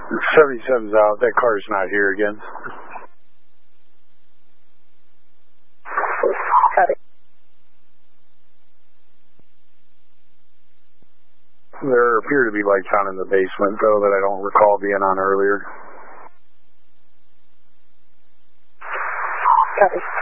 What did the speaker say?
77's out. That car's not here again. Copy. There appear to be lights on in the basement, though, that I don't recall being on earlier. Copy.